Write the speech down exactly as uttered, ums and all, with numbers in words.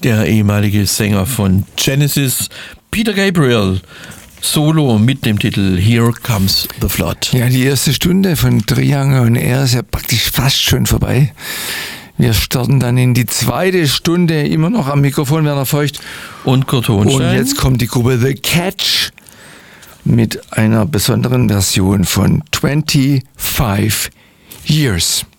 der ehemalige Sänger von Genesis, Peter Gabriel, Solo mit dem Titel Here Comes the Flood. Ja, die erste Stunde von Triangle on Air ist ja praktisch fast schon vorbei. Wir starten dann in die zweite Stunde, immer noch am Mikrofon Werner Feucht und Kurt Hohenstein. Und jetzt kommt die Gruppe The Catch mit einer besonderen Version von twenty-five Years.